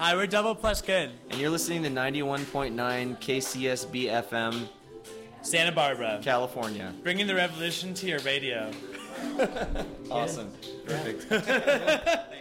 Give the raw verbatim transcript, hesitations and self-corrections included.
Hi, we're Double Plus Good. And you're listening to ninety-one point nine K C S B F M, Santa Barbara, California. Bringing the revolution to your radio. Awesome. Perfect.